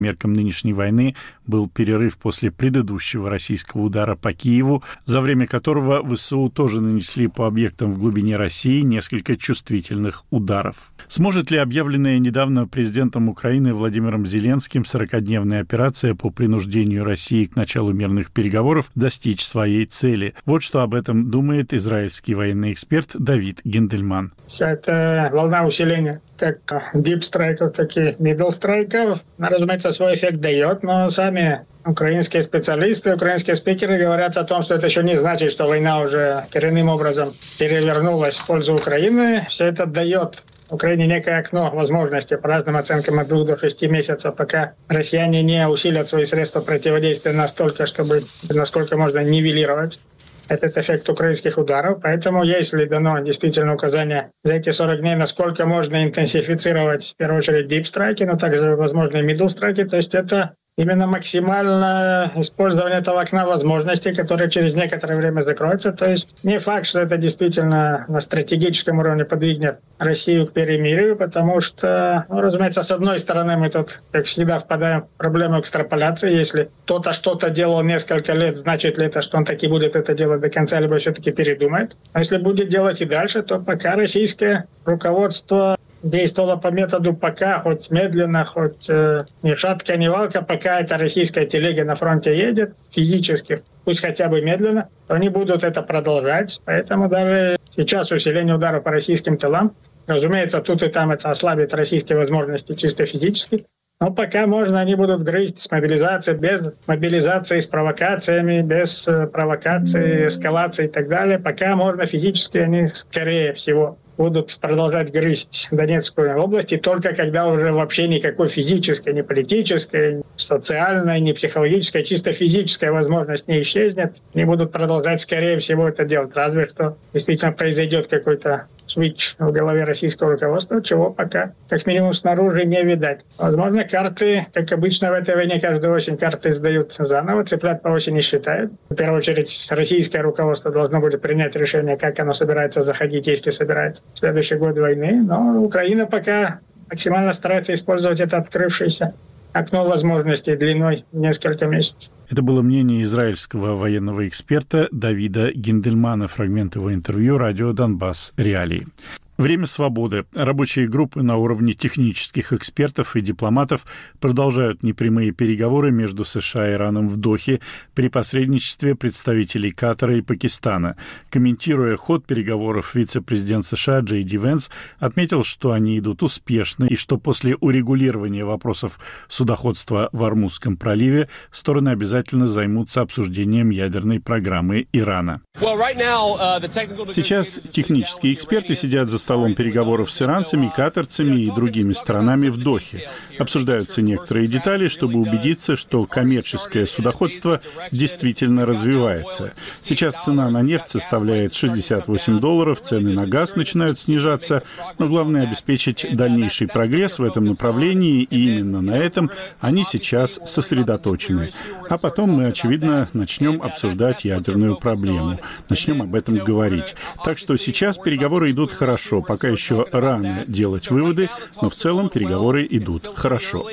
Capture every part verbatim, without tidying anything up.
меркам нынешней войны был перерыв после предыдущего российского удара по Киеву, за время которого ВСУ тоже нанесли по объектам в глубине России несколько чувствительных ударов. Сможет ли объявленная недавно президентом Украины Владимиром Зеленским сорокадневная операция по принуждению России к началу мирных переговоров достичь своей цели? Вот что об этом думает израильский военный эксперт Давид Гиндельман. Вся эта волна усиления как дип-страйков, так и мидл-страйков, она, разумеется, свой эффект дает, но сами украинские специалисты, украинские спикеры говорят о том, что это еще не значит, что война уже коренным образом перевернулась в пользу Украины. Все это дает Украине некое окно возможности, по разным оценкам, от двух до шести месяцев, пока россияне не усилят свои средства противодействия настолько, чтобы, насколько можно, нивелировать этот эффект украинских ударов. Поэтому, если дано действительно указание за эти сорок дней, насколько можно интенсифицировать, в первую очередь, дип-страйки, но также, возможно, и мидл-страйки, то есть это именно максимальное использование этого окна возможностей, которое через некоторое время закроется. То есть не факт, что это действительно на стратегическом уровне подвигнет Россию к перемирию, потому что, ну, разумеется, с одной стороны, мы тут, как всегда, впадаем в проблему экстраполяции. Если кто-то что-то делал несколько лет, значит ли это, что он таки будет это делать до конца, либо все-таки передумает. А если будет делать и дальше, то пока российское руководство действовала по методу пока, хоть медленно, хоть э, ни шатка, ни валка, пока эта российская телега на фронте едет, физически, пусть хотя бы медленно, то они будут это продолжать. Поэтому даже сейчас усиление удара по российским тылам, разумеется, тут и там это ослабит российские возможности чисто физически, но пока можно, они будут грызть с мобилизацией, без мобилизации, с провокациями, без э, провокации, эскалации и так далее. Пока можно физически, они, скорее всего, будут продолжать грызть Донецкую область, и только когда уже вообще никакой физической, ни политической, ни социальной, ни психологической, чисто физическая возможность не исчезнет, они будут продолжать, скорее всего, это делать. Разве что действительно произойдет какой-то свитч в голове российского руководства, чего пока, как минимум, снаружи не видать. Возможно, карты, как обычно в этой войне, каждую осень карты сдают заново, цыплят по осени считают. В первую очередь, российское руководство должно будет принять решение, как оно собирается заходить, если собирается в следующий год войны. Но Украина пока максимально старается использовать это открывшееся окно возможностей длиной в несколько месяцев. Это было мнение израильского военного эксперта Давида Гиндельмана. Фрагмент его интервью радио «Донбасс. Реалии». Время свободы. Рабочие группы на уровне технических экспертов и дипломатов продолжают непрямые переговоры между США и Ираном в Дохе при посредничестве представителей Катара и Пакистана. Комментируя ход переговоров, вице-президент США Джей Ди Венс отметил, что они идут успешно и что после урегулирования вопросов судоходства в Ормузском проливе стороны обязательно займутся обсуждением ядерной программы Ирана. Сейчас технические эксперты сидят за столом переговоров с иранцами, катарцами и другими странами в Дохе. Обсуждаются некоторые детали, чтобы убедиться, что коммерческое судоходство действительно развивается. Сейчас цена на нефть составляет шестьдесят восемь долларов, цены на газ начинают снижаться, но главное обеспечить дальнейший прогресс в этом направлении, и именно на этом они сейчас сосредоточены. А потом мы, очевидно, начнем обсуждать ядерную проблему, начнем об этом говорить. Так что сейчас переговоры идут хорошо, пока еще рано делать выводы, но в целом переговоры идут хорошо.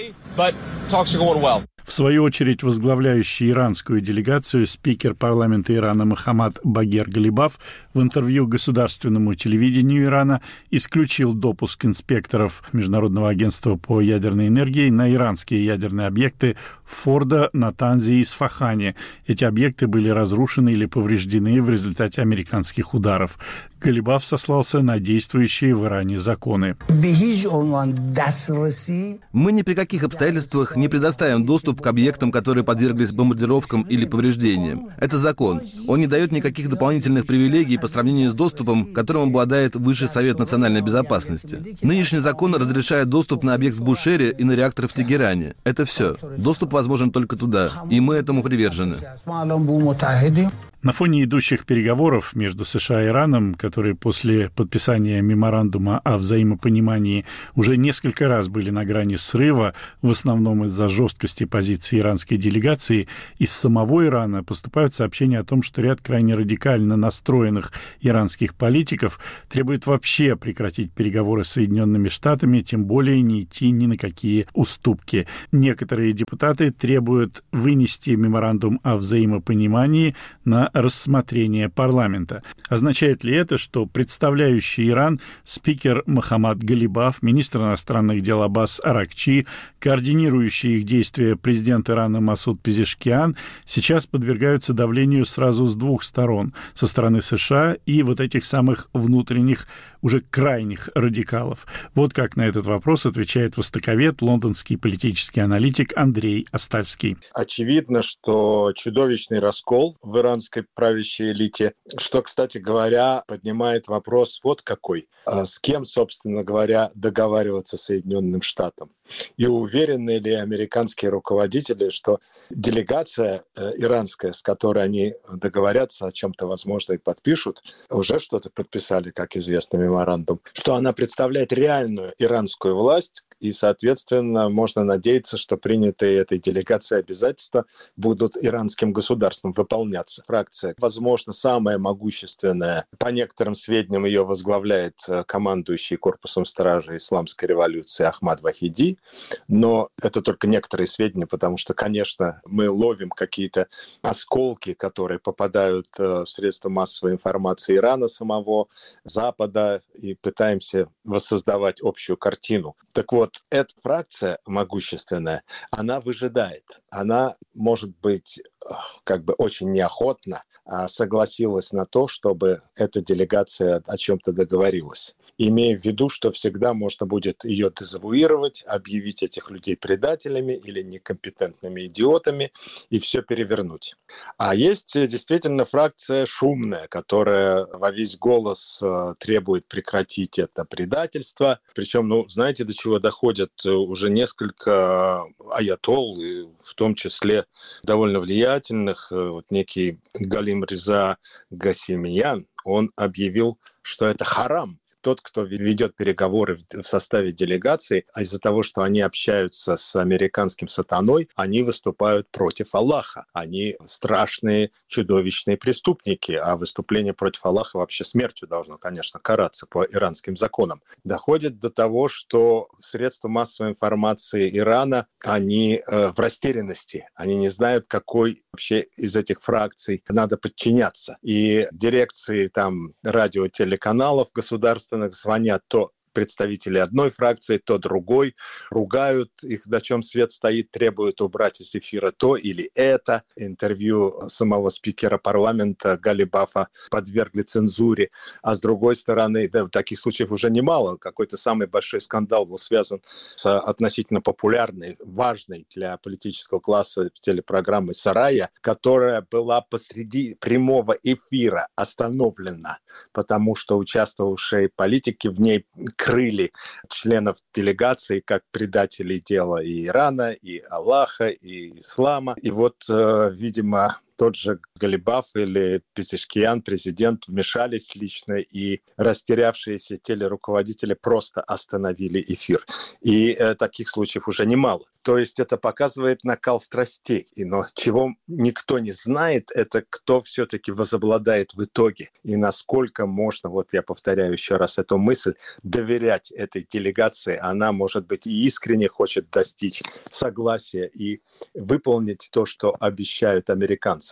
В свою очередь, возглавляющий иранскую делегацию спикер парламента Ирана Мохаммад Багер Галибаф в интервью государственному телевидению Ирана исключил допуск инспекторов Международного агентства по ядерной энергии на иранские ядерные объекты Фордо, Натанзе и Исфахане. Эти объекты были разрушены или повреждены в результате американских ударов. Галибаф сослался на действующие в Иране законы. Мы ни при каких обстоятельствах не предоставим доступ к объектам, которые подверглись бомбардировкам или повреждениям. Это закон. Он не дает никаких дополнительных привилегий по сравнению с доступом, которым обладает Высший совет национальной безопасности. Нынешний закон разрешает доступ на объект в Бушере и на реактор в Тегеране. Это все. Доступ возможен только туда, и мы этому привержены. На фоне идущих переговоров между США и Ираном, которые после подписания меморандума о взаимопонимании уже несколько раз были на грани срыва, в основном из-за жесткости позиции позиции иранской делегации, из самого Ирана поступают сообщения о том, что ряд крайне радикально настроенных иранских политиков требует вообще прекратить переговоры с Соединенными Штатами, тем более не идти ни на какие уступки. Некоторые депутаты требуют вынести меморандум о взаимопонимании на рассмотрение парламента. Означает ли это, что представляющий Иран спикер Мохаммад Галибаф, министр иностранных дел Аббас Аракчи, координирующий их действия президент Ирана Масуд Пезешкиан, сейчас подвергаются давлению сразу с двух сторон, со стороны США и вот этих самых внутренних, уже крайних радикалов? Вот как на этот вопрос отвечает востоковед, лондонский политический аналитик Андрей Остальский. Очевидно, что чудовищный раскол в иранской правящей элите, что, кстати говоря, поднимает вопрос вот какой. С кем, собственно говоря, договариваться Соединенным Штатам? И уверены ли американские руководители, что делегация э, иранская, с которой они договорятся о чем-то, возможно, и подпишут, уже что-то подписали, как известно, меморандум, что она представляет реальную иранскую власть, и, соответственно, можно надеяться, что принятые этой делегацией обязательства будут иранским государством выполняться. Фракция, возможно, самая могущественная. По некоторым сведениям, ее возглавляет командующий корпусом стражи исламской революции Ахмад Вахиди, но это только некоторые сведения, потому что, конечно, мы ловим какие-то осколки, которые попадают в средства массовой информации Ирана самого, Запада, и пытаемся воссоздавать общую картину. Так вот, эта фракция могущественная, она выжидает. Она, может быть, как бы очень неохотно согласилась на то, чтобы эта делегация о чем-то договорилась, имея в виду, что всегда можно будет ее дезавуировать, объявить этих людей предателями или некомпетентными идиотами и все перевернуть. А есть действительно фракция шумная, которая во весь голос требует прекратить это предательство. Причем, ну, знаете, до чего доходят уже несколько аятолл, и в том числе довольно влиятельных. Вот некий Галим Реза Гасемиян, он объявил, что это харам. Тот, кто ведет переговоры в составе делегации, а из-за того, что они общаются с американским сатаной, они выступают против Аллаха. Они страшные, чудовищные преступники, а выступление против Аллаха вообще смертью должно, конечно, караться по иранским законам. Доходит до того, что средства массовой информации Ирана, они э, в растерянности. Они не знают, какой вообще из этих фракций надо подчиняться. И дирекции там радиотелеканалов государственных звонят то представители одной фракции, то другой, ругают их, на чем свет стоит, требуют убрать из эфира то или это. Интервью самого спикера парламента Галибафа подвергли цензуре. А с другой стороны, да, таких случаев уже немало. Какой-то самый большой скандал был связан с относительно популярной, важной для политического класса телепрограммой «Сарая», которая была посреди прямого эфира остановлена, потому что участвовавшие политики в ней крыли членов делегации как предателей дела и Ирана, и Аллаха, и ислама. И вот, видимо, тот же Галибаф или Пезешкиан, президент, вмешались лично, и растерявшиеся телеруководители просто остановили эфир. И э, таких случаев уже немало. То есть это показывает накал страстей. И, но чего никто не знает, это кто все-таки возобладает в итоге. И насколько можно, вот я повторяю еще раз эту мысль, доверять этой делегации. Она, может быть, и искренне хочет достичь согласия и выполнить то, что обещают американцы.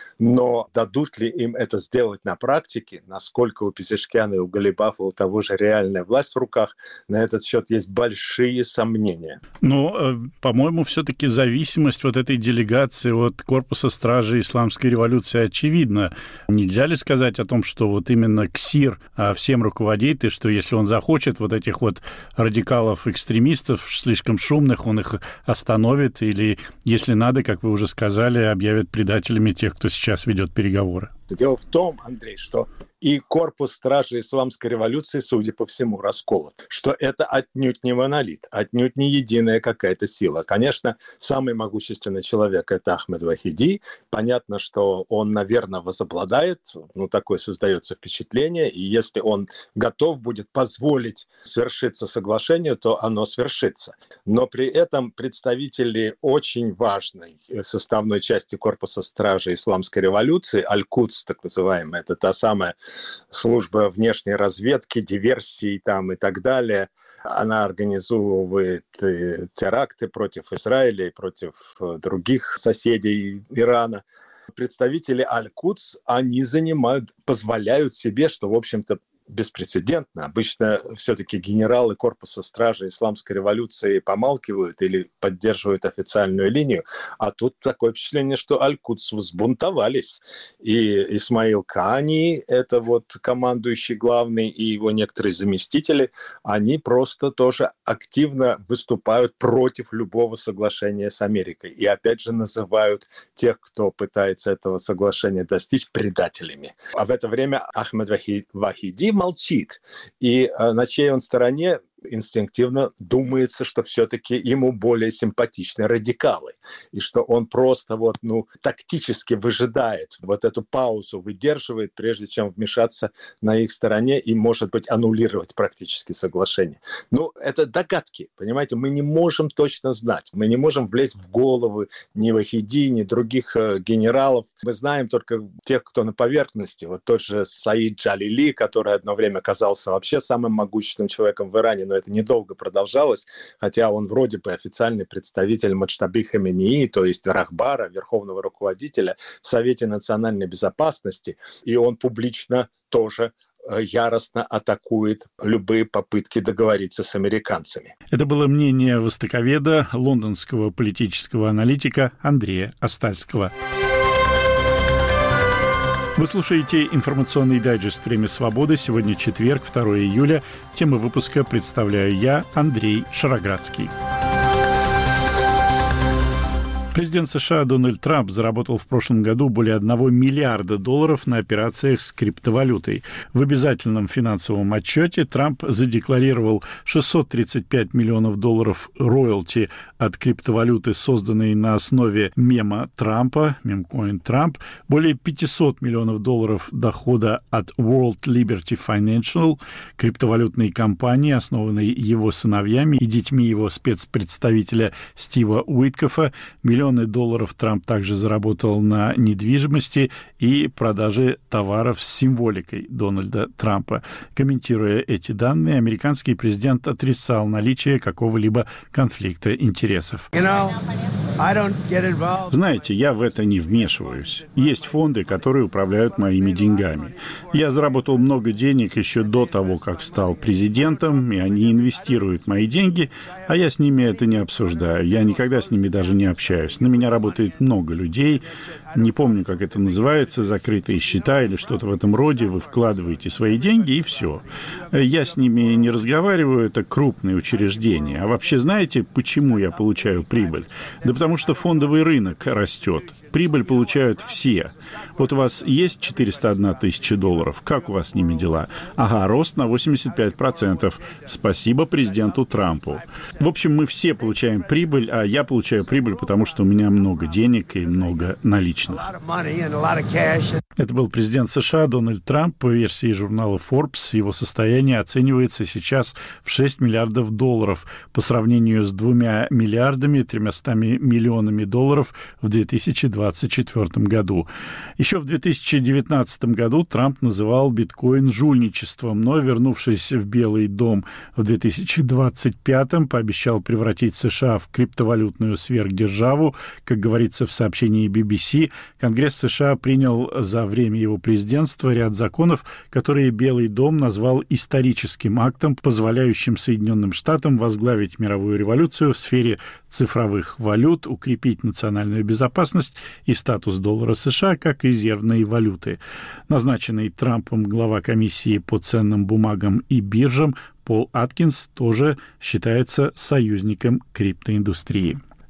Но дадут ли им это сделать на практике, насколько у Пезешкиана и у Галибафа у того же реальная власть в руках, на этот счет есть большие сомнения. Но, по-моему, все-таки зависимость вот этой делегации от корпуса стражи исламской революции очевидна. Нельзя ли сказать о том, что вот именно КСИР всем руководит, и что если он захочет вот этих вот радикалов-экстремистов слишком шумных, он их остановит, или, если надо, как вы уже сказали, объявит предателями тех, кто сейчас ведет переговоры? Дело в том, Андрей, что и корпус стражи исламской революции, судя по всему, расколот. Что это отнюдь не монолит, отнюдь не единая какая-то сила. Конечно, самый могущественный человек – это Ахмед Вахиди. Понятно, что он, наверное, возобладает, ну, такое создается впечатление, и если он готов будет позволить свершиться соглашению, то оно свершится. Но при этом представители очень важной составной части корпуса стражи исламской революции, Аль-Кудс, так называемая, это та самая служба внешней разведки, диверсий там и так далее. Она организовывает теракты против Израиля и против других соседей Ирана. Представители Аль-Кудс, они занимают, позволяют себе, что, в общем-то, беспрецедентно. Обычно все-таки генералы корпуса стражи исламской революции помалкивают или поддерживают официальную линию, а тут такое впечатление, что Аль-Кудс взбунтовались. И Исмаил Каани, это вот командующий главный, и его некоторые заместители, они просто тоже активно выступают против любого соглашения с Америкой. И опять же называют тех, кто пытается этого соглашения достичь, предателями. А в это время Ахмед Вахиди молчит. И э, на чьей он стороне, инстинктивно думается, что все-таки ему более симпатичны радикалы. И что он просто вот, ну, тактически выжидает, вот эту паузу выдерживает, прежде чем вмешаться на их стороне и, может быть, аннулировать практически соглашение. Ну, это догадки, понимаете? Мы не можем точно знать. Мы не можем влезть в головы ни Вахиди, ни других э, генералов. Мы знаем только тех, кто на поверхности. Вот тот же Саид Джалили, который одно время казался вообще самым могущественным человеком в Иране, но это недолго продолжалось, хотя он вроде бы официальный представитель Маджтаби Хаменеи, то есть Рахбара, верховного руководителя в Совете национальной безопасности, и он публично тоже яростно атакует любые попытки договориться с американцами. Это было мнение востоковеда, лондонского политического аналитика Андрея Остальского. Вы слушаете информационный дайджест «Время свободы». Сегодня четверг, второе июля. Тему выпуска представляю я, Андрей Шароградский. Президент США Дональд Трамп заработал в прошлом году более одного миллиарда долларов на операциях с криптовалютой. В обязательном финансовом отчете Трамп задекларировал шестьсот тридцать пять миллионов долларов роялти от криптовалюты, созданной на основе мема Трампа, мемкоин Трамп, более пятьсот миллионов долларов дохода от World Liberty Financial, криптовалютной компании, основанной его сыновьями и детьми его спецпредставителя Стива Уиткофа, миллион долларов Трамп также заработал на недвижимости и продаже товаров с символикой Дональда Трампа. Комментируя эти данные, американский президент отрицал наличие какого-либо конфликта интересов. Знаете, я в это не вмешиваюсь. Есть фонды, которые управляют моими деньгами. Я заработал много денег еще до того, как стал президентом, и они инвестируют мои деньги, а я с ними это не обсуждаю. Я никогда с ними даже не общаюсь. На меня работает много людей. Не помню, как это называется, закрытые счета или что-то в этом роде. Вы вкладываете свои деньги, и все. Я с ними не разговариваю, это крупные учреждения. А вообще, знаете, почему я получаю прибыль? Да потому что фондовый рынок растет. Прибыль получают все. Вот у вас есть четыреста одна тысяча долларов. Как у вас с ними дела? Ага, рост на восемьдесят пять процентов. Спасибо президенту Трампу. В общем, мы все получаем прибыль, а я получаю прибыль, потому что у меня много денег и много наличных. Это был президент США Дональд Трамп. По версии журнала Forbes, его состояние оценивается сейчас в шесть миллиардов долларов по сравнению с двумя миллиардами тремястами миллионами долларов в две тысячи двадцать четвёртом году. Еще в две тысячи девятнадцатом году Трамп называл биткоин жульничеством, но, вернувшись в Белый дом в две тысячи двадцать пятом, пообещал превратить США в криптовалютную сверхдержаву. Как говорится в сообщении би би си, Конгресс США принял за время его президентства ряд законов, которые Белый дом назвал историческим актом, позволяющим Соединенным Штатам возглавить мировую революцию в сфере цифровых валют, укрепить национальную безопасность и статус доллара США как резервной валюты. Назначенный Трампом глава комиссии по ценным бумагам и биржам Пол Аткинс тоже считается союзником криптоиндустрии.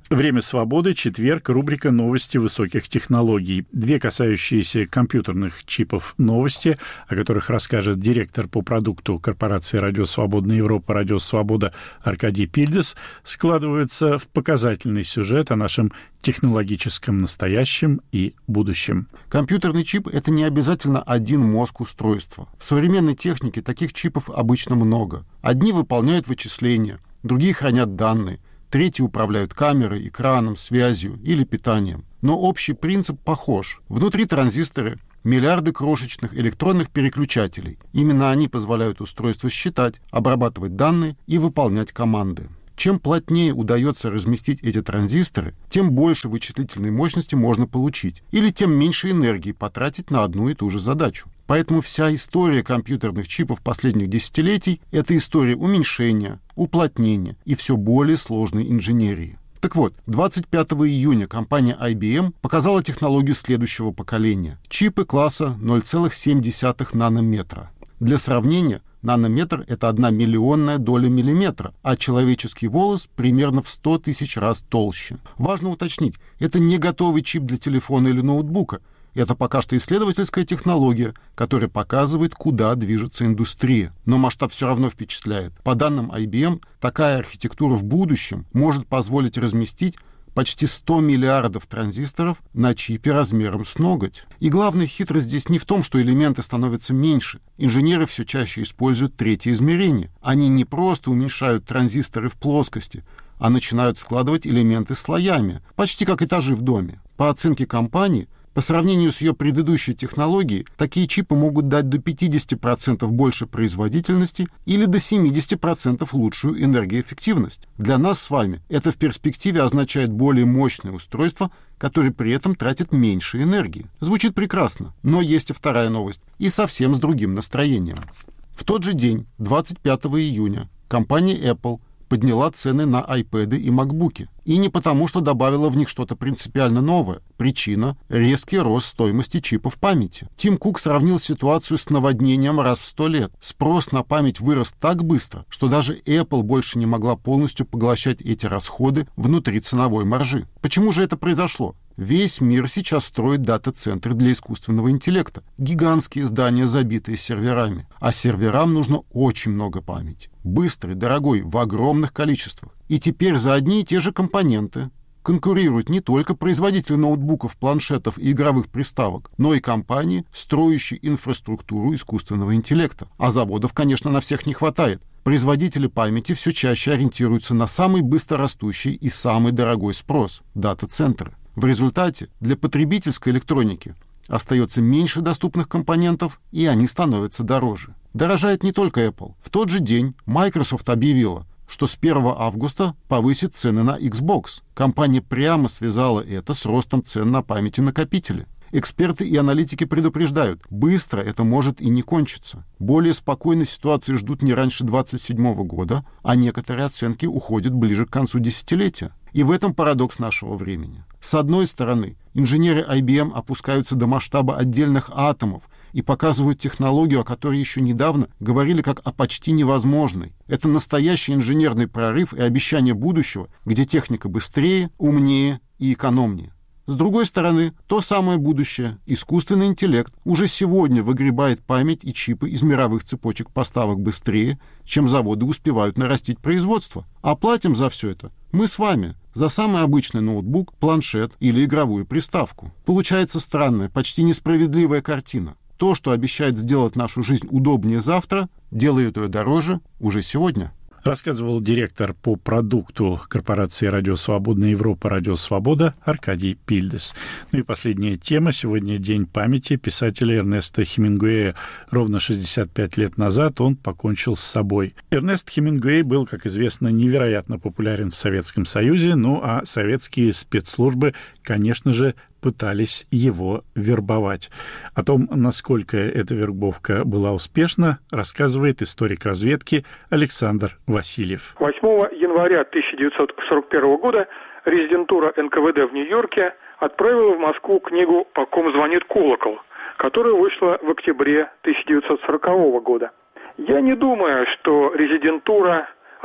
Время свободы, четверг, рубрика «Новости высоких технологий». Две касающиеся компьютерных чипов новости, о которых расскажет директор по продукту корпорации «Радио Свободная Европа», «Радио Свобода» Аркадий Пильдес, складываются в показательный сюжет о нашем технологическом настоящем и будущем. Компьютерный чип — это не обязательно один мозг устройства. В современной технике таких чипов обычно много. Одни выполняют вычисления, другие хранят данные, третьи управляют камерой, экраном, связью или питанием. Но общий принцип похож. Внутри транзисторы — миллиарды крошечных электронных переключателей. Именно они позволяют устройству считать, обрабатывать данные и выполнять команды. Чем плотнее удается разместить эти транзисторы, тем больше вычислительной мощности можно получить, или тем меньше энергии потратить на одну и ту же задачу. Поэтому вся история компьютерных чипов последних десятилетий — это история уменьшения, уплотнения и все более сложной инженерии. Так вот, двадцать пятого июня компания ай би эм показала технологию следующего поколения — чипы класса ноль целых семь десятых нанометра. Для сравнения, нанометр — это одна миллионная доля миллиметра, а человеческий волос примерно в сто тысяч раз толще. Важно уточнить, это не готовый чип для телефона или ноутбука. Это пока что исследовательская технология, которая показывает, куда движется индустрия. Но масштаб все равно впечатляет. По данным ай би эм, такая архитектура в будущем может позволить разместить почти сто миллиардов транзисторов на чипе размером с ноготь. И главная хитрость здесь не в том, что элементы становятся меньше. Инженеры все чаще используют третье измерение. Они не просто уменьшают транзисторы в плоскости, а начинают складывать элементы слоями, почти как этажи в доме. По оценке компании, по сравнению с ее предыдущей технологией, такие чипы могут дать до пятидесяти процентов больше производительности или до семидесяти процентов лучшую энергоэффективность. Для нас с вами это в перспективе означает более мощное устройство, которое при этом тратит меньше энергии. Звучит прекрасно, но есть и вторая новость, и совсем с другим настроением. В тот же день, двадцать пятого июня, компания Apple подняла цены на айпэды и макбуки. И не потому, что добавила в них что-то принципиально новое. Причина — резкий рост стоимости чипов памяти. Тим Кук сравнил ситуацию с наводнением раз в сто лет. Спрос на память вырос так быстро, что даже Apple больше не могла полностью поглощать эти расходы внутри ценовой маржи. Почему же это произошло? Весь мир сейчас строит дата-центры для искусственного интеллекта. Гигантские здания, забитые серверами. А серверам нужно очень много памяти. Быстрой, дорогой, в огромных количествах. И теперь за одни и те же компоненты конкурируют не только производители ноутбуков, планшетов и игровых приставок, но и компании, строящие инфраструктуру искусственного интеллекта. А заводов, конечно, на всех не хватает. Производители памяти все чаще ориентируются на самый быстрорастущий и самый дорогой спрос – дата-центры. В результате для потребительской электроники остается меньше доступных компонентов, и они становятся дороже. Дорожает не только Apple. В тот же день Microsoft объявила, что с первого августа повысит цены на Xbox. Компания прямо связала это с ростом цен на память и накопители. Эксперты и аналитики предупреждают, быстро это может и не кончиться. Более спокойной ситуации ждут не раньше двадцать седьмого года, а некоторые оценки уходят ближе к концу десятилетия. И в этом парадокс нашего времени. С одной стороны, инженеры ай би эм опускаются до масштаба отдельных атомов и показывают технологию, о которой еще недавно говорили как о почти невозможной. Это настоящий инженерный прорыв и обещание будущего, где техника быстрее, умнее и экономнее. С другой стороны, то самое будущее, искусственный интеллект, уже сегодня выгребает память и чипы из мировых цепочек поставок быстрее, чем заводы успевают нарастить производство. А платим за все это мы с вами, за самый обычный ноутбук, планшет или игровую приставку. Получается странная, почти несправедливая картина. То, что обещает сделать нашу жизнь удобнее завтра, делает ее дороже уже сегодня. Рассказывал директор по продукту корпорации «Радио Свободная Европа», «Радио Свобода» Аркадий Пильдес. Ну и последняя тема. Сегодня день памяти писателя Эрнеста Хемингуэя. Ровно шестьдесят пять лет назад он покончил с собой. Эрнест Хемингуэй был, как известно, невероятно популярен в Советском Союзе, ну а советские спецслужбы, конечно же, пытались его вербовать. О том, насколько эта вербовка была успешна, рассказывает историк разведки Александр Васильев. восьмого января тысяча девятьсот сорок первого года резидентура эн ка вэ дэ в Нью-Йорке отправила в Москву книгу «По ком звонит колокол», которая вышла в октябре тысяча девятьсот сорокового года. Я не думаю, что резидентура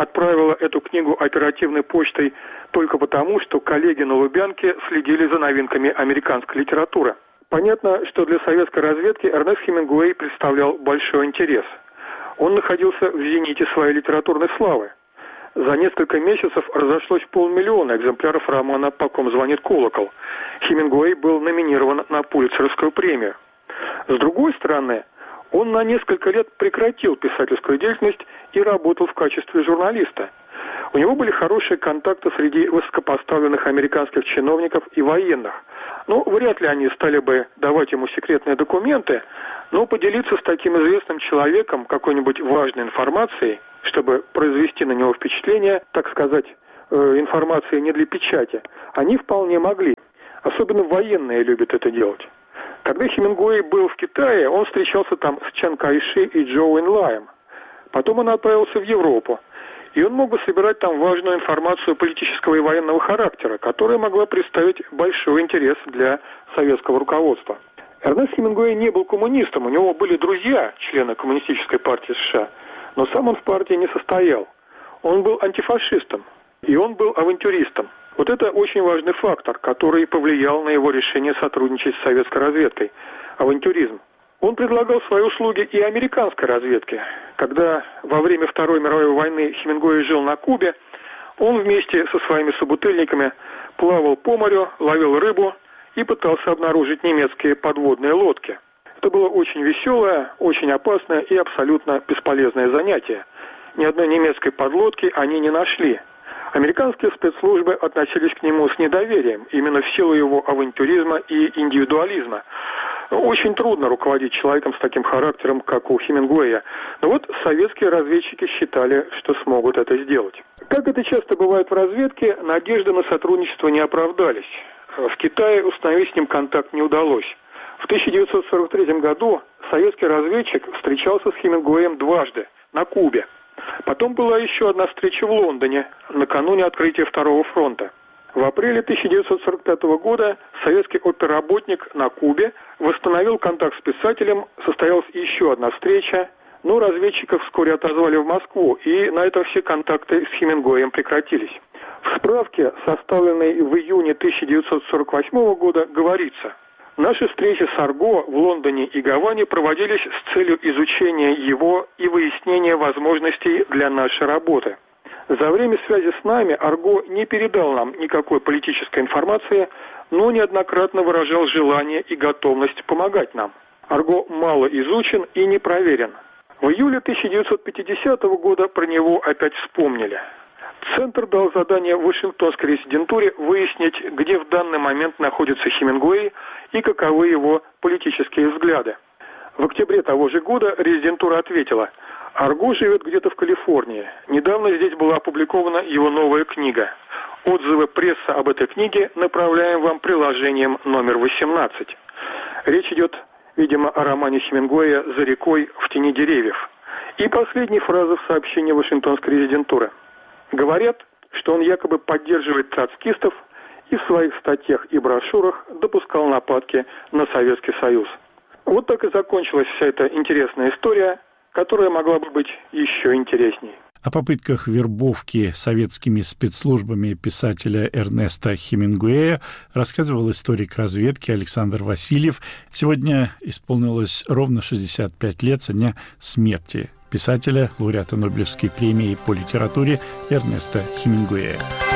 отправила эту книгу оперативной почтой только потому, что коллеги на Лубянке следили за новинками американской литературы. Понятно, что для советской разведки Эрнест Хемингуэй представлял большой интерес. Он находился в зените своей литературной славы. За несколько месяцев разошлось полмиллиона экземпляров романа «По ком звонит колокол». Хемингуэй был номинирован на Пулитцеровскую премию. С другой стороны, он на несколько лет прекратил писательскую деятельность и работал в качестве журналиста. У него были хорошие контакты среди высокопоставленных американских чиновников и военных. Ну, вряд ли они стали бы давать ему секретные документы, но поделиться с таким известным человеком какой-нибудь важной информацией, чтобы произвести на него впечатление, так сказать, э, информации не для печати, они вполне могли. Особенно военные любят это делать. Когда Хемингуэй был в Китае, он встречался там с Чан Кайши и Чжоу Энлаем. Потом он отправился в Европу. И он мог бы собирать там важную информацию политического и военного характера, которая могла представить большой интерес для советского руководства. Эрнест Хемингуэй не был коммунистом, у него были друзья, члены Коммунистической партии США, но сам он в партии не состоял. Он был антифашистом, и он был авантюристом. Вот это очень важный фактор, который повлиял на его решение сотрудничать с советской разведкой – авантюризм. Он предлагал свои услуги и американской разведке. Когда во время Второй мировой войны Хемингуэй жил на Кубе, он вместе со своими собутыльниками плавал по морю, ловил рыбу и пытался обнаружить немецкие подводные лодки. Это было очень веселое, очень опасное и абсолютно бесполезное занятие. Ни одной немецкой подлодки они не нашли. Американские спецслужбы относились к нему с недоверием, именно в силу его авантюризма и индивидуализма. Очень трудно руководить человеком с таким характером, как у Хемингуэя. Но вот советские разведчики считали, что смогут это сделать. Как это часто бывает в разведке, надежды на сотрудничество не оправдались. В Китае установить с ним контакт не удалось. В тысяча девятьсот сорок третьем году советский разведчик встречался с Хемингуэем дважды на Кубе. Потом была еще одна встреча в Лондоне, накануне открытия Второго фронта. В апреле тысяча девятьсот сорок пятого года советский оперработник на Кубе восстановил контакт с писателем, состоялась еще одна встреча, но разведчиков вскоре отозвали в Москву, и на этом все контакты с Хемингуэем прекратились. В справке, составленной в июне тысяча девятьсот сорок восьмого года, говорится: «Наши встречи с Арго в Лондоне и Гаване проводились с целью изучения его и выяснения возможностей для нашей работы. За время связи с нами Арго не передал нам никакой политической информации, но неоднократно выражал желание и готовность помогать нам. Арго мало изучен и не проверен». В июле тысяча девятьсот пятидесятого года про него опять вспомнили. Центр дал задание в Вашингтонской резидентуре выяснить, где в данный момент находится Хемингуэй и каковы его политические взгляды. В октябре того же года резидентура ответила: «Арго живет где-то в Калифорнии. Недавно здесь была опубликована его новая книга. Отзывы прессы об этой книге направляем вам приложением номер восемнадцать». Речь идет, видимо, о романе Хемингуэя «За рекой в тени деревьев». И последняя фраза в сообщении Вашингтонской резидентуры. Говорят, что он якобы поддерживает троцкистов и в своих статьях и брошюрах допускал нападки на Советский Союз. Вот так и закончилась вся эта интересная история, которая могла бы быть еще интересней. О попытках вербовки советскими спецслужбами писателя Эрнеста Хемингуэя рассказывал историк разведки Александр Васильев. Сегодня исполнилось ровно шестьдесят пять лет со дня смерти писателя, лауреата Нобелевской премии по литературе Эрнеста Хемингуэя.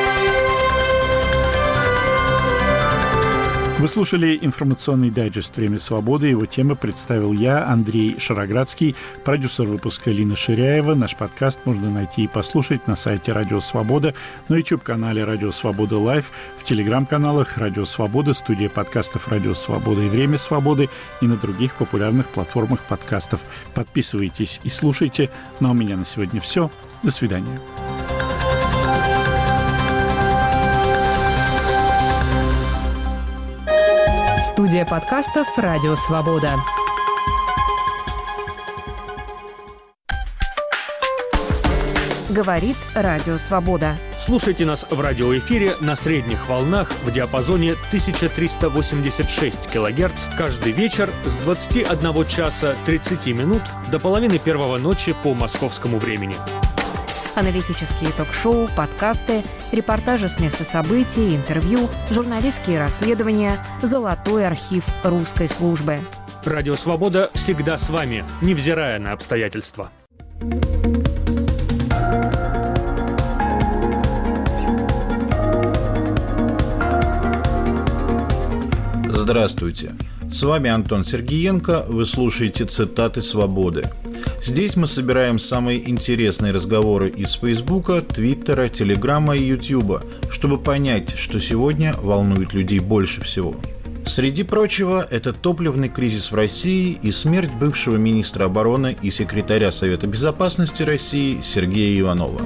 Вы слушали информационный дайджест «Время свободы». Его темы представил я, Андрей Шароградский, продюсер выпуска Лина Ширяева. Наш подкаст можно найти и послушать на сайте «Радио Свобода», на YouTube-канале «Радио Свобода Лайв», в телеграм-каналах «Радио Свобода», студия подкастов «Радио Свобода» и «Время свободы» и на других популярных платформах подкастов. Подписывайтесь и слушайте. Ну а у меня на сегодня все. До свидания. Студия подкастов «Радио Свобода». Говорит Радио Свобода. Слушайте нас в радиоэфире на средних волнах в диапазоне тысяча триста восемьдесят шесть килогерц каждый вечер с двадцати одного часа тридцати минут до половины первого ночи по московскому времени. Аналитические ток-шоу, подкасты, репортажи с места событий, интервью, журналистские расследования, золотой архив русской службы. Радио «Свобода» всегда с вами, невзирая на обстоятельства. Здравствуйте. С вами Антон Сергеенко. Вы слушаете «Цитаты свободы». Здесь мы собираем самые интересные разговоры из Фейсбука, Твиттера, Телеграма и Ютуба, чтобы понять, что сегодня волнует людей больше всего. Среди прочего, это топливный кризис в России и смерть бывшего министра обороны и секретаря Совета безопасности России Сергея Иванова.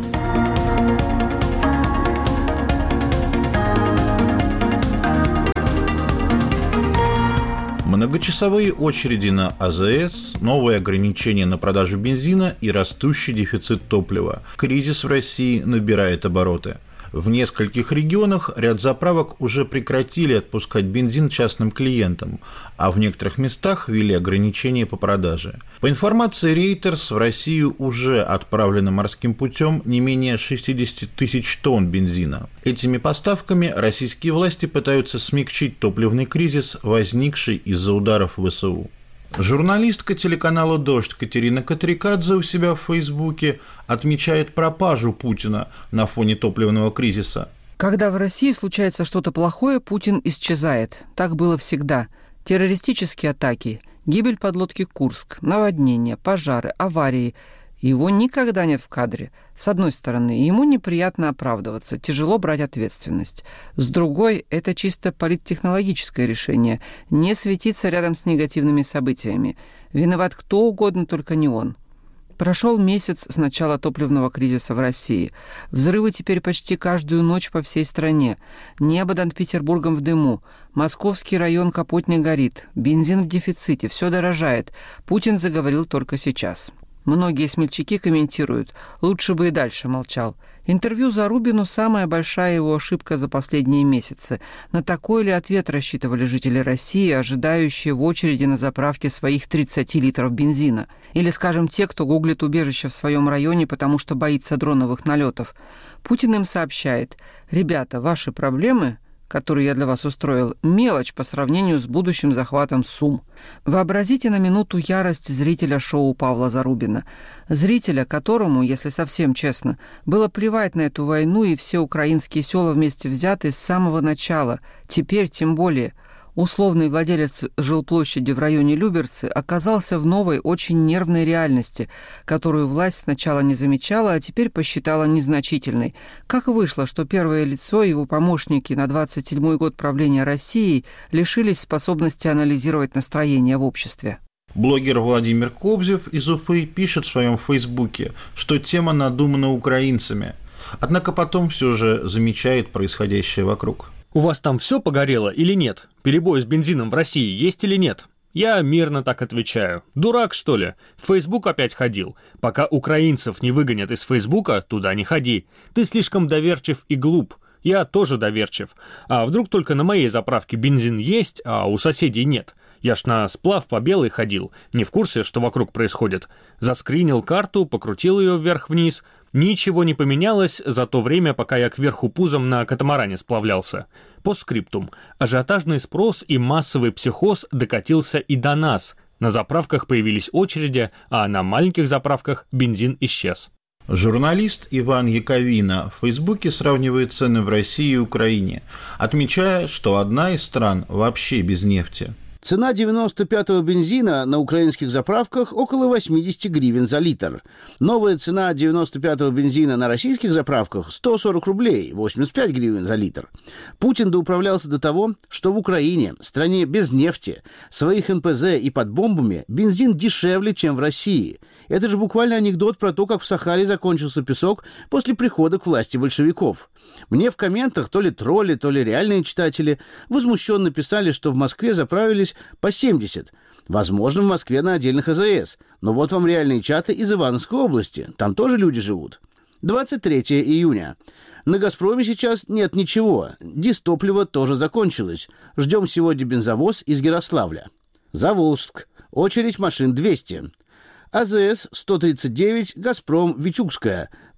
Многочасовые очереди на АЗС, новые ограничения на продажу бензина и растущий дефицит топлива. Кризис в России набирает обороты. В нескольких регионах ряд заправок уже прекратили отпускать бензин частным клиентам, а в некоторых местах ввели ограничения по продаже. По информации Reuters, в Россию уже отправлено морским путем не менее шестьдесят тысяч тонн бензина. Этими поставками российские власти пытаются смягчить топливный кризис, возникший из-за ударов ВСУ. Журналистка телеканала «Дождь» Катерина Катрикадзе у себя в Фейсбуке отмечает пропажу Путина на фоне топливного кризиса. Когда в России случается что-то плохое, Путин исчезает. Так было всегда. Террористические атаки, гибель подлодки «Курск», наводнения, пожары, аварии. Его никогда нет в кадре. С одной стороны, ему неприятно оправдываться, тяжело брать ответственность. С другой, это чисто политтехнологическое решение – не светиться рядом с негативными событиями. Виноват кто угодно, только не он. Прошел месяц с начала топливного кризиса в России. Взрывы теперь почти каждую ночь по всей стране. Небо над Петербургом в дыму. Московский район Капотня горит. Бензин в дефиците. Все дорожает. Путин заговорил только сейчас. Многие смельчаки комментируют, лучше бы и дальше молчал. Интервью Зарубину – самая большая его ошибка за последние месяцы. На такой ли ответ рассчитывали жители России, ожидающие в очереди на заправке своих тридцать литров бензина? Или, скажем, те, кто гуглит убежище в своем районе, потому что боится дроновых налетов? Путин им сообщает: «Ребята, ваши проблемы, который я для вас устроил, мелочь по сравнению с будущим захватом Сум». Вообразите на минуту ярость зрителя шоу Павла Зарубина. Зрителя, которому, если совсем честно, было плевать на эту войну и все украинские села вместе взятые с самого начала. Теперь тем более. Условный владелец жилплощади в районе Люберцы оказался в новой, очень нервной реальности, которую власть сначала не замечала, а теперь посчитала незначительной. Как вышло, что первое лицо и его помощники на двадцать седьмой год правления Россией лишились способности анализировать настроение в обществе? Блогер Владимир Кобзев из Уфы пишет в своем фейсбуке, что тема надумана украинцами, однако потом все же замечает происходящее вокруг. У вас там все погорело или нет? Перебой с бензином в России есть или нет? Я мирно так отвечаю. Дурак, что ли? В Фейсбук опять ходил. Пока украинцев не выгонят из Фейсбука, туда не ходи. Ты слишком доверчив и глуп. Я тоже доверчив. А вдруг только на моей заправке бензин есть, а у соседей нет? Я ж на сплав по Белой ходил, не в курсе, что вокруг происходит. Заскринил карту, покрутил ее вверх-вниз. Ничего не поменялось за то время, пока я кверху пузом на катамаране сплавлялся. Постскриптум. Ажиотажный спрос и массовый психоз докатился и до нас. На заправках появились очереди, а на маленьких заправках бензин исчез. Журналист Иван Яковина в Фейсбуке сравнивает цены в России и Украине, отмечая, что одна из стран вообще без нефти. Цена девяносто пятого бензина на украинских заправках около восемьдесят гривен за литр. Новая цена девяносто пятого бензина на российских заправках сто сорок рублей, восемьдесят пять гривен за литр. Путин доуправлялся до того, что в Украине, стране без нефти, своих эн пэ зэ и под бомбами, бензин дешевле, чем в России. Это же буквально анекдот про то, как в Сахаре закончился песок после прихода к власти большевиков. Мне в комментах то ли тролли, то ли реальные читатели возмущенно писали, что в Москве заправились по семьдесят. Возможно, в Москве на отдельных а зэ эс. Но вот вам реальные чаты из Ивановской области. Там тоже люди живут. двадцать третьего июня. На «Газпроме» сейчас нет ничего. Дистопливо тоже закончилось. Ждем сегодня бензовоз из Ярославля. Заволжск. Очередь машин двести. а зэ эс сто тридцать девять, «Газпром», Вичугская.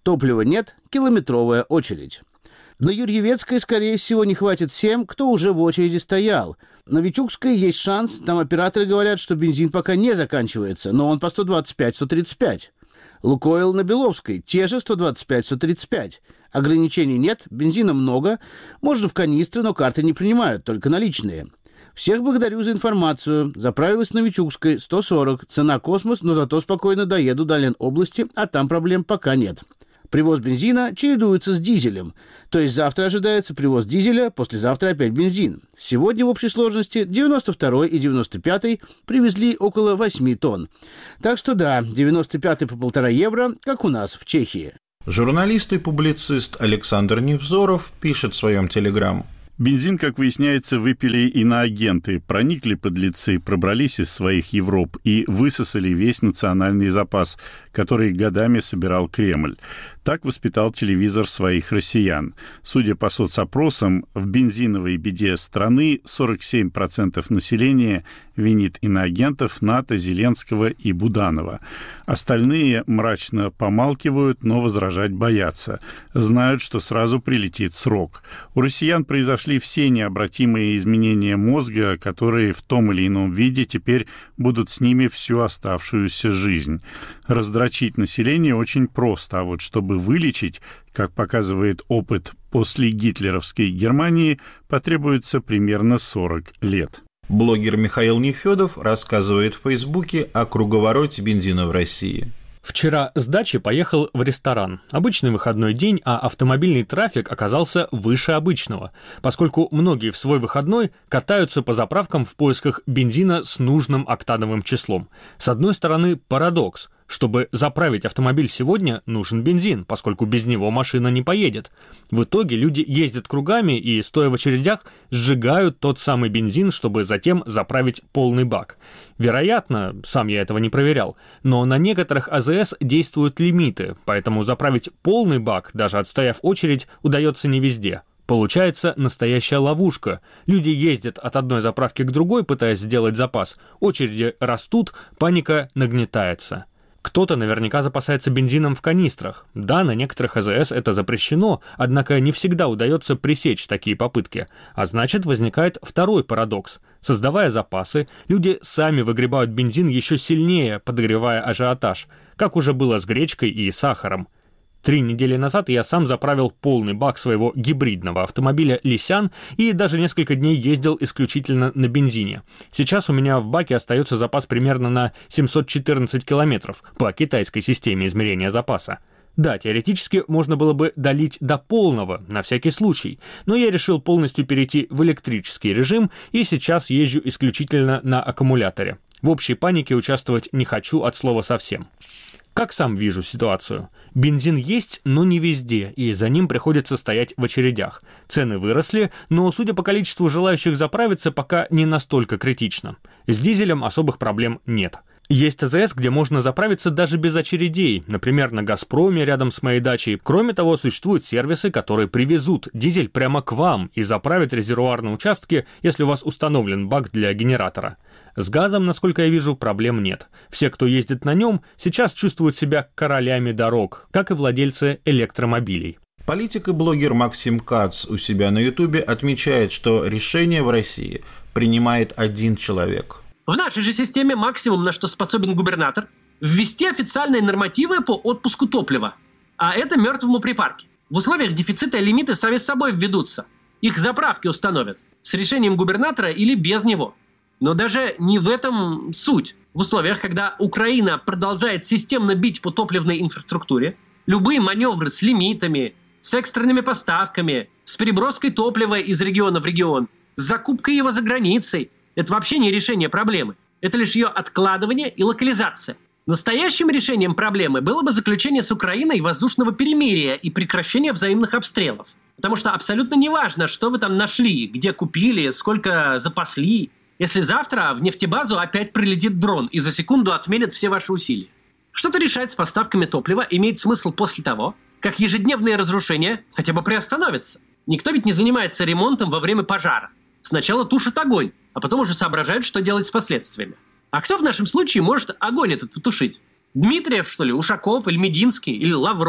Топлива нет, километровая очередь. На Юрьевецкой, скорее всего, не хватит всем, кто уже в очереди стоял. На Вичугской есть шанс, там операторы говорят, что бензин пока не заканчивается, но он по сто двадцать пять - сто тридцать пять. Лукойл на Беловской, те же сто двадцать пять - сто тридцать пять. Ограничений нет, бензина много, можно в канистры, но карты не принимают, только наличные. Всех благодарю за информацию. Заправилась на Вичугской, сто сорок. Цена космос, но зато спокойно доеду до Ленобласти, а там проблем пока нет. Привоз бензина чередуется с дизелем. То есть завтра ожидается привоз дизеля, послезавтра опять бензин. Сегодня в общей сложности девяносто второй и девяносто пятый привезли около восемь тонн. Так что да, девяносто пятый по полтора евро, как у нас в Чехии. Журналист и публицист Александр Невзоров пишет в своем телеграм. Бензин, как выясняется, выпили иноагенты, проникли подлецы, пробрались из своих Европ и высосали весь национальный запас, который годами собирал Кремль. Так воспитал телевизор своих россиян. Судя по соцопросам, в бензиновой беде страны сорок семь процентов населения винит иноагентов НАТО, Зеленского и Буданова. Остальные мрачно помалкивают, но возражать боятся. Знают, что сразу прилетит срок. У россиян произошли все необратимые изменения мозга, которые в том или ином виде теперь будут с ними всю оставшуюся жизнь. Раздрочить население очень просто, а вот чтобы вылечить, как показывает опыт после гитлеровской Германии, потребуется примерно сорок лет. Блогер Михаил Нефёдов рассказывает в Фейсбуке о круговороте бензина в России. Вчера с дачи поехал в ресторан. Обычный выходной день, а автомобильный трафик оказался выше обычного, поскольку многие в свой выходной катаются по заправкам в поисках бензина с нужным октановым числом. С одной стороны, парадокс. Чтобы заправить автомобиль сегодня, нужен бензин, поскольку без него машина не поедет. В итоге люди ездят кругами и, стоя в очередях, сжигают тот самый бензин, чтобы затем заправить полный бак. Вероятно, сам я этого не проверял, но на некоторых АЗС действуют лимиты, поэтому заправить полный бак, даже отстояв очередь, удается не везде. Получается настоящая ловушка. Люди ездят от одной заправки к другой, пытаясь сделать запас. Очереди растут, паника нагнетается. Кто-то наверняка запасается бензином в канистрах. Да, на некоторых АЗС это запрещено, однако не всегда удается пресечь такие попытки. А значит, возникает второй парадокс. Создавая запасы, люди сами выгребают бензин еще сильнее, подогревая ажиотаж, как уже было с гречкой и сахаром. Три недели назад я сам заправил полный бак своего гибридного автомобиля «Лисян» и даже несколько дней ездил исключительно на бензине. Сейчас у меня в баке остается запас примерно на семьсот четырнадцать километров по китайской системе измерения запаса. Да, теоретически можно было бы долить до полного, на всякий случай, но я решил полностью перейти в электрический режим и сейчас езжу исключительно на аккумуляторе. В общей панике участвовать не хочу от слова совсем. Как сам вижу ситуацию? Бензин есть, но не везде, и за ним приходится стоять в очередях. Цены выросли, но, судя по количеству желающих заправиться, пока не настолько критично. С дизелем особых проблем нет. Есть АЗС, где можно заправиться даже без очередей, например, на «Газпроме» рядом с моей дачей. Кроме того, существуют сервисы, которые привезут дизель прямо к вам и заправят резервуар на участке, если у вас установлен бак для генератора. С газом, насколько я вижу, проблем нет. Все, кто ездит на нем, сейчас чувствуют себя королями дорог, как и владельцы электромобилей. Политик и блогер Максим Кац у себя на Ютубе отмечает, что решение в России принимает один человек. В нашей же системе максимум, на что способен губернатор, ввести официальные нормативы по отпуску топлива. А это мертвому припарке. В условиях дефицита лимиты сами с собой введутся. Их заправки установят. С решением губернатора или без него. Но даже не в этом суть. В условиях, когда Украина продолжает системно бить по топливной инфраструктуре, любые маневры с лимитами, с экстренными поставками, с переброской топлива из региона в регион, с закупкой его за границей – это вообще не решение проблемы. Это лишь ее откладывание и локализация. Настоящим решением проблемы было бы заключение с Украиной воздушного перемирия и прекращение взаимных обстрелов. Потому что абсолютно неважно, что вы там нашли, где купили, сколько запасли, если завтра в нефтебазу опять прилетит дрон и за секунду отменит все ваши усилия. Что-то решать с поставками топлива имеет смысл после того, как ежедневные разрушения хотя бы приостановятся. Никто ведь не занимается ремонтом во время пожара. Сначала тушит огонь, а потом уже соображают, что делать с последствиями. А кто в нашем случае может огонь этот потушить? Дмитриев, что ли, Ушаков или Мединский, или Лавров?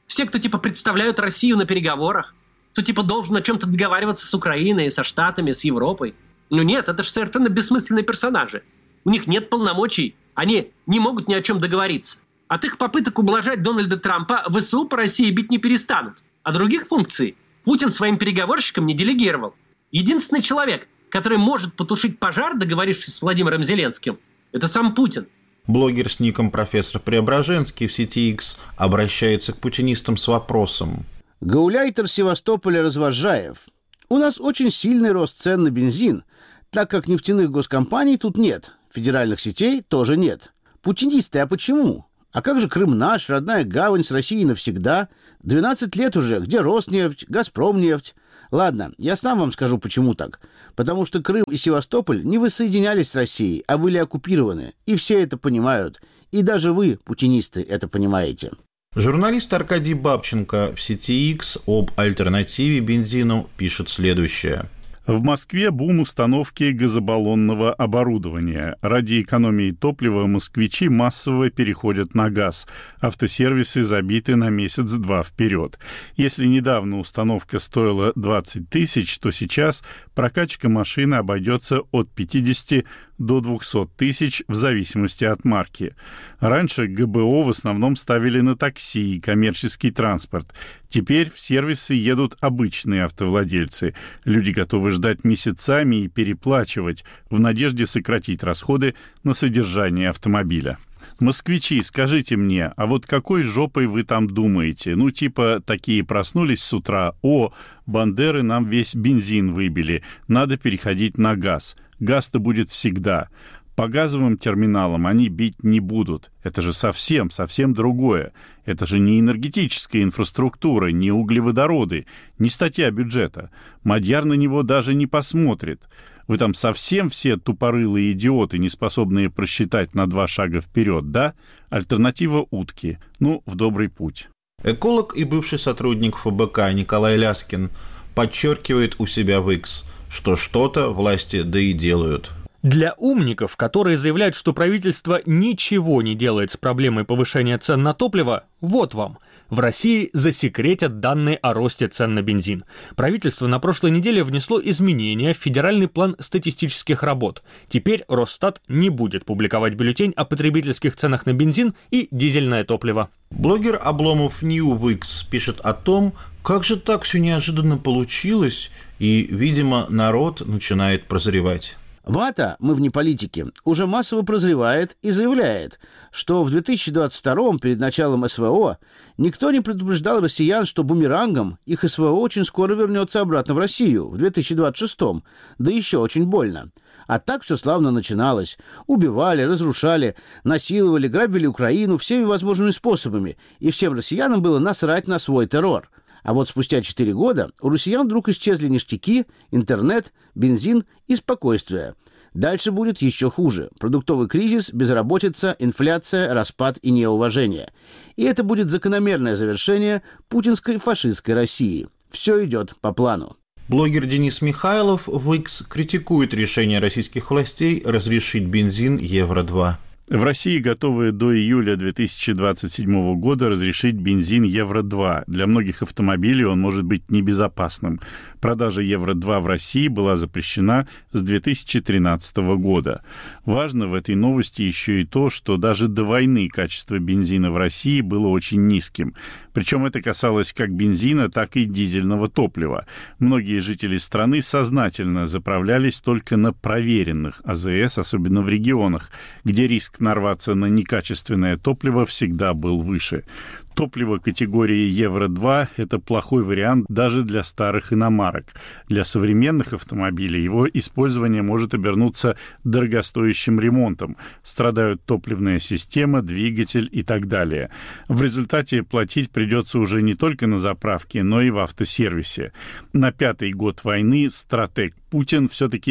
Все, кто типа представляют Россию на переговорах, кто типа должен о чем-то договариваться с Украиной, со Штатами, с Европой. Ну нет, это же совершенно бессмысленные персонажи. У них нет полномочий, они не могут ни о чем договориться. От их попыток ублажать Дональда Трампа ВСУ по России бить не перестанут. А других функций Путин своим переговорщикам не делегировал. Единственный человек, который может потушить пожар, договорившись с Владимиром Зеленским, это сам Путин. Блогер с ником профессор Преображенский в сети X обращается к путинистам с вопросом. Гауляйтер Севастополя Развожаев. У нас очень сильный рост цен на бензин, так как нефтяных госкомпаний тут нет, федеральных сетей тоже нет. Путинисты, а почему? А как же Крым наш, родная гавань с Россией навсегда? двенадцать лет уже, где Роснефть, Газпромнефть? Ладно, я сам вам скажу, почему так. Потому что Крым и Севастополь не воссоединялись с Россией, а были оккупированы. И все это понимают. И даже вы, путинисты, это понимаете. Журналист Аркадий Бабченко в сети X об альтернативе бензину пишет следующее. В Москве бум установки газобаллонного оборудования. Ради экономии топлива москвичи массово переходят на газ. Автосервисы забиты на месяц-два вперед. Если недавно установка стоила двадцать тысяч, то сейчас прокачка машины обойдется от пятидесяти до двухсот тысяч в зависимости от марки. Раньше ГБО в основном ставили на такси и коммерческий транспорт. Теперь в сервисы едут обычные автовладельцы. Люди готовы ждать месяцами и переплачивать в надежде сократить расходы на содержание автомобиля. Москвичи, скажите мне, а вот какой жопой вы там думаете? Ну, типа, такие проснулись с утра, о, бандеры нам весь бензин выбили, надо переходить на газ. Газ-то будет всегда. По газовым терминалам они бить не будут. Это же совсем, совсем другое. Это же не энергетическая инфраструктура, не углеводороды, не статья бюджета. Мадьяр на него даже не посмотрит. Вы там совсем все тупорылые идиоты, не способные просчитать на два шага вперед, да? Альтернатива утки. Ну, в добрый путь. Эколог и бывший сотрудник ФБК Николай Ляскин подчеркивает у себя в X, что что-то власти да и делают. Для умников, которые заявляют, что правительство ничего не делает с проблемой повышения цен на топливо, вот вам. В России засекретят данные о росте цен на бензин. Правительство на прошлой неделе внесло изменения в федеральный план статистических работ. Теперь Росстат не будет публиковать бюллетень о потребительских ценах на бензин и дизельное топливо. Блогер Обломов Нью в X пишет о том, как же так все неожиданно получилось, и, видимо, народ начинает прозревать. ВАТА, мы вне политики, уже массово прозревает и заявляет, что в две тысячи двадцать втором, перед началом СВО, никто не предупреждал россиян, что бумерангом их СВО очень скоро вернется обратно в Россию, в две тысячи двадцать шестом, да еще очень больно. А так все славно начиналось. Убивали, разрушали, насиловали, грабили Украину всеми возможными способами, и всем россиянам было насрать на свой террор. А вот спустя четыре года у россиян вдруг исчезли ништяки, интернет, бензин и спокойствие. Дальше будет еще хуже. Продуктовый кризис, безработица, инфляция, распад и неуважение. И это будет закономерное завершение путинской фашистской России. Все идет по плану. Блогер Денис Михайлов в X критикует решение российских властей разрешить бензин евро два. В России готовы до июля две тысячи двадцать седьмого года разрешить бензин евро два. Для многих автомобилей он может быть небезопасным. Продажа евро два в России была запрещена с две тысячи тринадцатого года. Важно в этой новости еще и то, что даже до войны качество бензина в России было очень низким. Причем это касалось как бензина, так и дизельного топлива. Многие жители страны сознательно заправлялись только на проверенных АЗС, особенно в регионах, где риск нарваться на некачественное топливо всегда был выше. Топливо категории евро два – это плохой вариант даже для старых иномарок. Для современных автомобилей его использование может обернуться дорогостоящим ремонтом. Страдают топливная система, двигатель и так далее. В результате платить придется уже не только на заправке, но и в автосервисе. На пятый год войны стратег Путин все-таки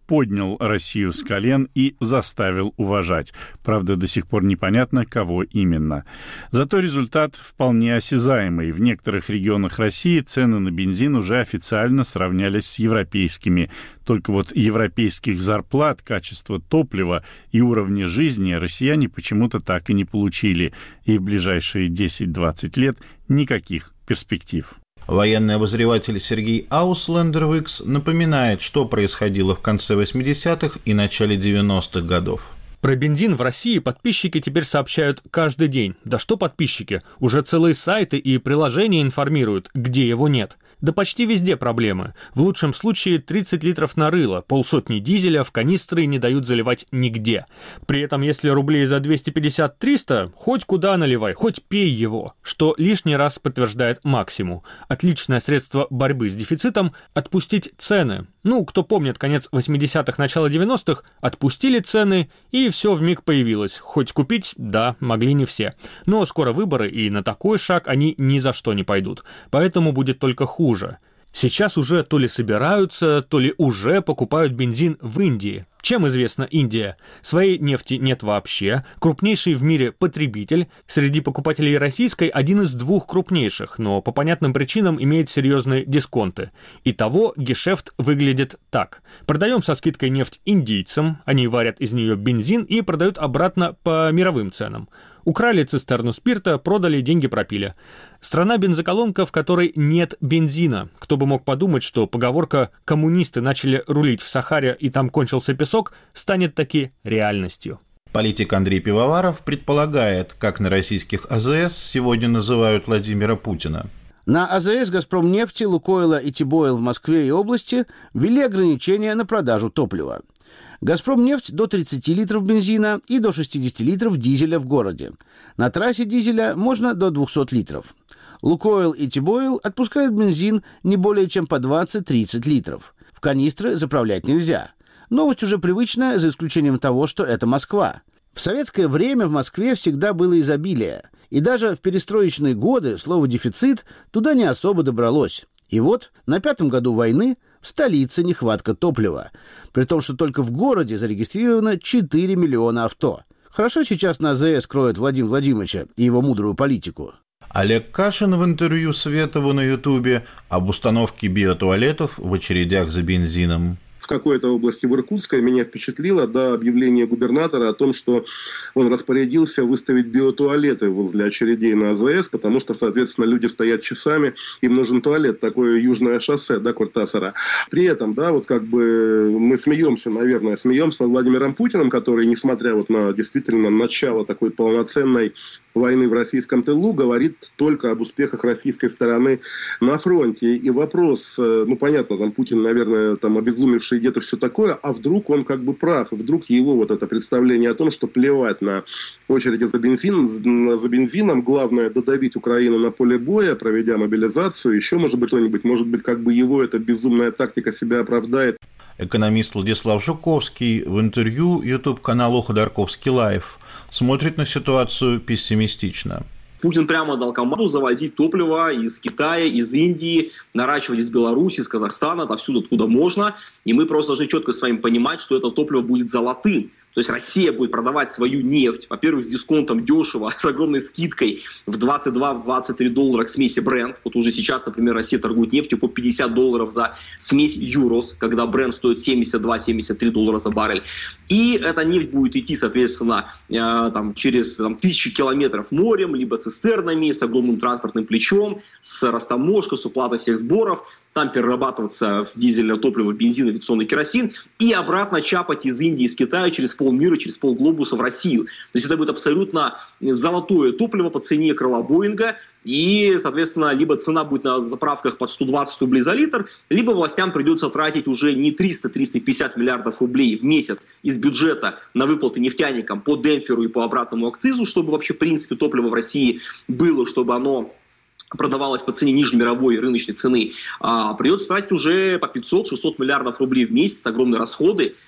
поднял Россию с колен и заставил уважать. Правда, до сих пор непонятно, кого именно. Зато результат вполне осязаемый. В некоторых регионах России цены на бензин уже официально сравнялись с европейскими. Только вот европейских зарплат, качества топлива и уровня жизни россияне почему-то так и не получили. И в ближайшие десять-двадцать лет никаких перспектив. Военный обозреватель Сергей Ауслендер-Викс напоминает, что происходило в конце восьмидесятых и начале девяностых годов. Про бензин в России подписчики теперь сообщают каждый день. Да что подписчики? Уже целые сайты и приложения информируют, где его нет. Да почти везде проблемы. В лучшем случае тридцать литров на рыло, полсотни дизеля в канистры не дают заливать нигде. При этом, если рублей за двести пятьдесят-триста, хоть куда наливай, хоть пей его, что лишний раз подтверждает Максиму. Отличное средство борьбы с дефицитом – отпустить цены. Ну, кто помнит конец восьмидесятых, начало девяностых, отпустили цены, и все вмиг появилось. Хоть купить, да, могли не все. Но скоро выборы, и на такой шаг они ни за что не пойдут. Поэтому будет только хуже. Сейчас уже то ли собираются, то ли уже покупают бензин в Индии. Чем известна Индия? Своей нефти нет вообще, крупнейший в мире потребитель, среди покупателей российской один из двух крупнейших, но по понятным причинам имеет серьезные дисконты. Итого гешефт выглядит так. Продаем со скидкой нефть индийцам, они варят из нее бензин и продают обратно по мировым ценам. Украли цистерну спирта, продали, деньги пропили. Страна бензоколонка, в которой нет бензина. Кто бы мог подумать, что поговорка «коммунисты начали рулить в Сахаре и там кончился песок» станет таки реальностью. Политик Андрей Пивоваров предполагает, как на российских АЗС сегодня называют Владимира Путина. На АЗС «Газпромнефти», «Лукойла» и «Тибойл» в Москве и области ввели ограничения на продажу топлива. «Газпромнефть» до тридцати литров бензина и до шестидесяти литров дизеля в городе. На трассе дизеля можно до двухсот литров. «Лукойл» и «Тибойл» отпускают бензин не более чем по двадцать-тридцать литров. В канистры заправлять нельзя. Новость уже привычная, за исключением того, что это Москва. В советское время в Москве всегда было изобилие. И даже в перестроечные годы слово «дефицит» туда не особо добралось. И вот на пятом году войны в столице нехватка топлива, при том, что только в городе зарегистрировано четыре миллиона авто. Хорошо сейчас на АЗС кроют Владимира Владимировича и его мудрую политику. Олег Кашин в интервью Светову на Ютубе об установке биотуалетов в очередях за бензином. В какой-то области в Иркутской меня впечатлило до объявления губернатора о том, что он распорядился выставить биотуалеты возле очередей на АЗС, потому что, соответственно, люди стоят часами, им нужен туалет, такое южное шоссе, да, Куртасара. При этом, да, вот как бы мы смеемся, наверное, смеемся над Владимиром Путиным, который, несмотря вот на действительно начало такой полноценной войны в российском тылу, говорит только об успехах российской стороны на фронте. И вопрос, ну, понятно, там Путин, наверное, там обезумевший где-то все такое, а вдруг он как бы прав, и вдруг его вот это представление о том, что плевать на очереди за, бензин, за бензином, главное додавить Украину на поле боя, проведя мобилизацию, еще, может быть, кто-нибудь, может быть, как бы его эта безумная тактика себя оправдает. Экономист Владислав Жуковский в интервью YouTube-каналу Ходорковский Лайв смотрит на ситуацию пессимистично. Путин прямо дал команду завозить топливо из Китая, из Индии, наращивать из Беларуси, из Казахстана, отовсюду, откуда можно. И мы просто должны четко с вами понимать, что это топливо будет золотым. То есть Россия будет продавать свою нефть, во-первых, с дисконтом дешево, с огромной скидкой в двадцать два - двадцать три доллара к смеси Brent. Вот уже сейчас, например, Россия торгует нефтью по пятьдесят долларов за смесь Юрос, когда Brent стоит семьдесят два - семьдесят три доллара за баррель. И эта нефть будет идти, соответственно, э, там, через там, тысячи километров морем, либо цистернами, с огромным транспортным плечом, с растаможкой, с уплатой всех сборов. Там перерабатываться в дизельное топливо, бензин, авиационный керосин, и обратно чапать из Индии, из Китая через полмира, через полглобуса в Россию. То есть это будет абсолютно золотое топливо по цене крыла Боинга, и, соответственно, либо цена будет на заправках под сто двадцать рублей за литр, либо властям придется тратить уже не триста - триста пятьдесят миллиардов рублей в месяц из бюджета на выплаты нефтяникам по демпферу и по обратному акцизу, чтобы вообще, в принципе, топливо в России было, чтобы оно продавалась по цене ниже мировой рыночной цены, а, придется тратить уже по пятьсот - шестьсот миллиардов рублей в месяц, огромные расходы.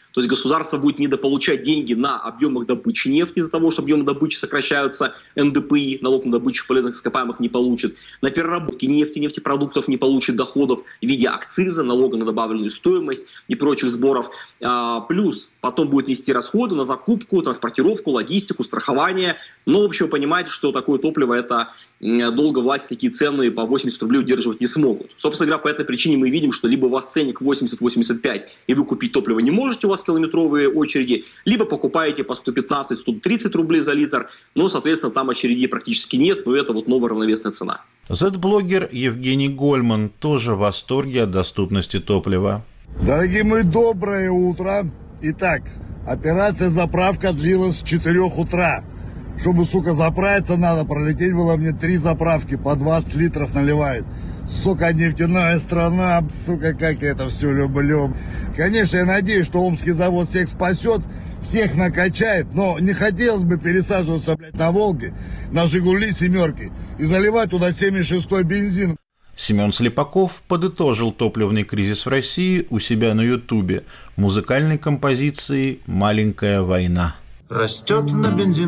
То есть государство будет недополучать деньги на объемах добычи нефти из-за того, что объемы добычи сокращаются, эн дэ пэ и, налог на добычу полезных ископаемых, не получит. На переработке нефти, нефтепродуктов не получит доходов в виде акциза, налога на добавленную стоимость и прочих сборов. А, плюс потом будет нести расходы на закупку, транспортировку, логистику, страхование. Но, в общем, вы понимаете, что такое топливо, это долго власти такие цены по восемьдесят рублей удерживать не смогут. Собственно говоря, по этой причине мы видим, что либо у вас ценник восемьдесят - восемьдесят пять, и вы купить топливо не можете, у вас километровые очереди, либо покупаете по сто пятнадцать - сто тридцать рублей за литр, но, соответственно, там очередей практически нет, но это вот новая равновесная цена. Зет-блогер Евгений Гольман тоже в восторге от доступности топлива. Дорогие мои, доброе утро. Итак, операция «Заправка» длилась с четырёх утра. Чтобы, сука, заправиться надо, пролететь было мне три заправки, по двадцать литров наливает. Сука, нефтяная страна, сука, как я это все люблю. Конечно, я надеюсь, что Омский завод всех спасет, всех накачает, но не хотелось бы пересаживаться, блядь, на «Волге», на «Жигули» семерки и заливать туда семьдесят шестой бензин. Семен Слепаков подытожил топливный кризис в России у себя на Ютубе музыкальной композицией «Маленькая война». Растет на бензин